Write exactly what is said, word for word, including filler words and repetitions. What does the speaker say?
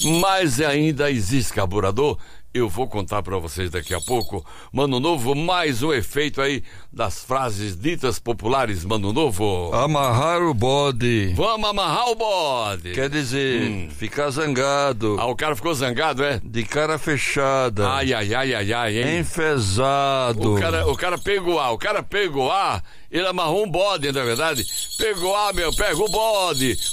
Mas ainda existe carburador? Eu vou contar pra vocês daqui a pouco. Mano Novo, mais um efeito aí das frases ditas populares, Mano Novo. Amarrar o bode. Vamos amarrar o bode. Quer dizer, hum. ficar zangado. Ah, o cara ficou zangado, é? De cara fechada. Ai, ai, ai, ai, ai, hein? Enfesado. O cara, o cara pegou A, o cara pegou A, ele amarrou um bode, na verdade. Pegou A, meu, pega o bode.